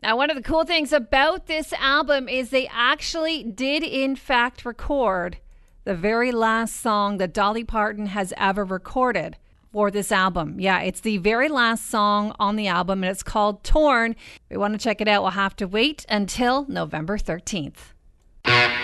Now, one of the cool things about this album is they actually did, in fact, record the very last song that Dolly Parton has ever recorded for this album. Yeah, it's the very last song on the album, and it's called Torn. If you want to check it out, we'll have to wait until November 13th.